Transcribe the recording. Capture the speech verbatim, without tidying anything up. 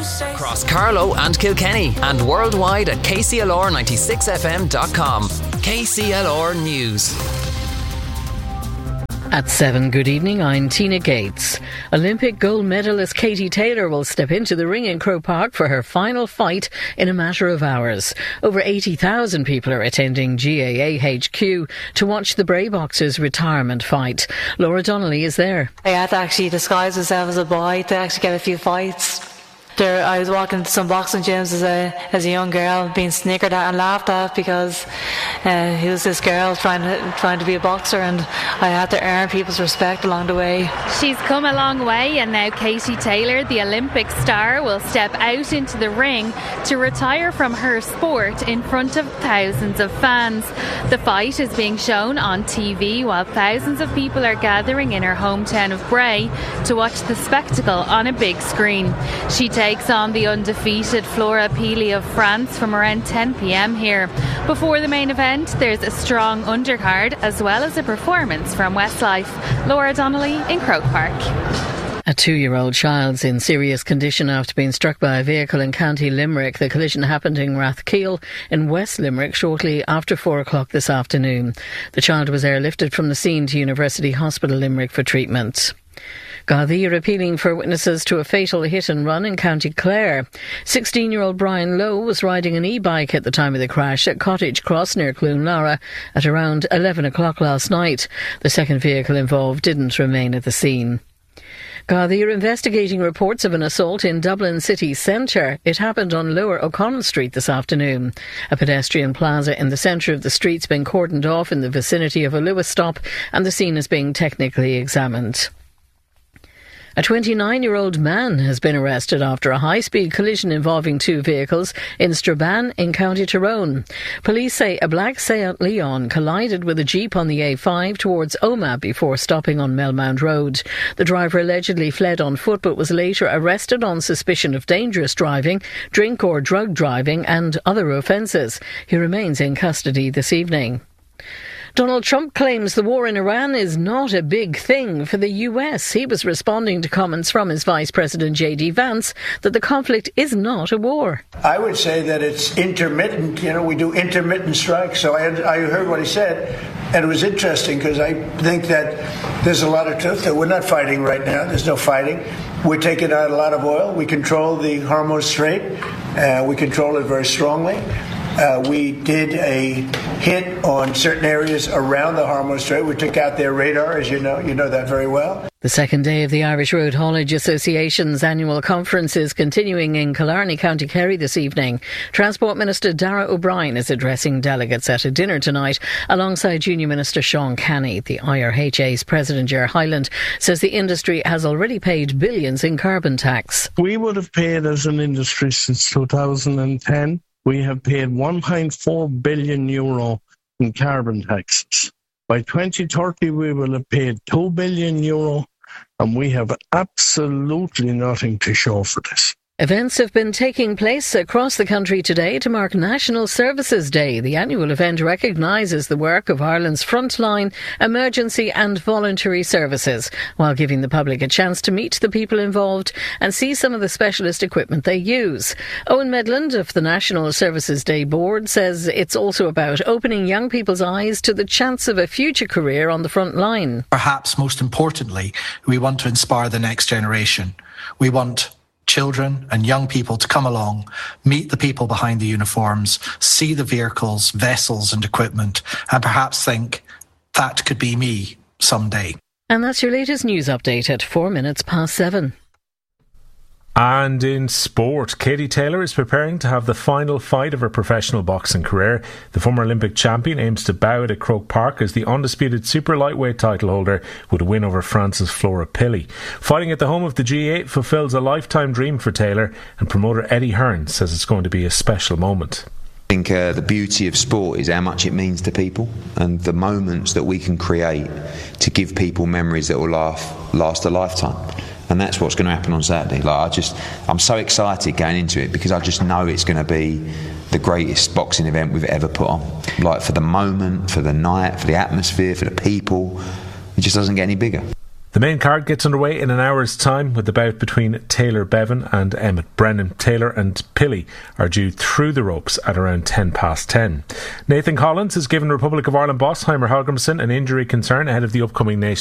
Across Carlow and Kilkenny and worldwide at K C L R ninety-six F M dot com. K C L R News. At seven, good evening, I'm Tina Gates. Olympic gold medalist Katie Taylor will step into the ring in Croke Park for her final fight in a matter of hours. Over eighty thousand people are attending G A A H Q to watch the Bray boxer's retirement fight. Laura Donnelly is there. I had to actually disguise myself as a boy to actually get a few fights. There, I was walking into some boxing gyms as a as a young girl, being snickered at and laughed at because uh, he was this girl trying to trying to be a boxer, and I had to earn people's respect along the way. She's come a long way, and now Katie Taylor, the Olympic star, will step out into the ring to retire from her sport in front of thousands of fans. The fight is being shown on T V while thousands of people are gathering in her hometown of Bray to watch the spectacle on a big screen. She takes on the undefeated Flora Pili of France from around ten p.m. here. Before the main event, there's a strong undercard as well as a performance from Westlife. Laura Donnelly in Croke Park. A two-year-old child's in serious condition after being struck by a vehicle in County Limerick. The collision happened in Rathkeil in West Limerick shortly after four o'clock this afternoon. The child was airlifted from the scene to University Hospital Limerick for treatment. Gardaí are appealing for witnesses to a fatal hit-and-run in County Clare. sixteen-year-old Brian Lowe was riding an e-bike at the time of the crash at Cottage Cross near Cloonlara at around eleven o'clock last night. The second vehicle involved didn't remain at the scene. Gardaí are investigating reports of an assault in Dublin city centre. It happened on Lower O'Connell Street this afternoon. A pedestrian plaza in the centre of the street's been cordoned off in the vicinity of a Lewis stop, and the scene is being technically examined. A twenty-nine-year-old man has been arrested after a high-speed collision involving two vehicles in Strabane in County Tyrone. Police say a black Seat Leon collided with a Jeep on the A five towards Omagh before stopping on Melmount Road. The driver allegedly fled on foot but was later arrested on suspicion of dangerous driving, drink or drug driving and other offences. He remains in custody this evening. Donald Trump claims the war in Iran is not a big thing for the U S. He was responding to comments from his Vice President J D Vance that the conflict is not a war. I would say that it's intermittent. You know, we do intermittent strikes. So I, I heard what he said, and it was interesting because I think that there's a lot of truth that we're not fighting right now. There's no fighting. We're taking out a lot of oil. We control the Hormuz Strait. Uh, we control it very strongly. Uh, we did a hit on certain areas around the Hormuz Strait. We took out their radar, as you know. You know that very well. The second day of the Irish Road Haulage Association's annual conference is continuing in Killarney, County Kerry this evening. Transport Minister Darragh O'Brien is addressing delegates at a dinner tonight alongside Junior Minister Sean Canny. The I R H A's President Ger Hyland says the industry has already paid billions in carbon tax. We would have paid as an industry since two thousand ten. We have paid one point four billion euro in carbon taxes. By twenty thirty, we will have paid two billion euro, and we have absolutely nothing to show for this. Events have been taking place across the country today to mark National Services Day. The annual event recognises the work of Ireland's frontline, emergency and voluntary services, while giving the public a chance to meet the people involved and see some of the specialist equipment they use. Owen Medland of the National Services Day Board says it's also about opening young people's eyes to the chance of a future career on the front line. Perhaps most importantly, we want to inspire the next generation. We want children and young people to come along, meet the people behind the uniforms, see the vehicles, vessels and equipment, and perhaps think, that could be me someday. And that's your latest news update at four minutes past seven. And in sport, Katie Taylor is preparing to have the final fight of her professional boxing career. The former Olympic champion aims to bow out at Croke Park as the undisputed super lightweight title holder with a win over France's Flora Pili. Fighting at the home of the G eight fulfills a lifetime dream for Taylor, and promoter Eddie Hearn says it's going to be a special moment. I think uh, the beauty of sport is how much it means to people, and the moments that we can create to give people memories that will laugh, last a lifetime. And that's what's going to happen on Saturday. Like I just, I'm so excited going into it because I just know it's going to be the greatest boxing event we've ever put on. Like for the moment, for the night, for the atmosphere, for the people, it just doesn't get any bigger. The main card gets underway in an hour's time with the bout between Taylor Bevan and Emmett Brennan. Taylor and Pilley are due through the ropes at around ten past ten. Nathan Collins has given Republic of Ireland boss Heimer Hallgrimsson an injury concern ahead of the upcoming Nations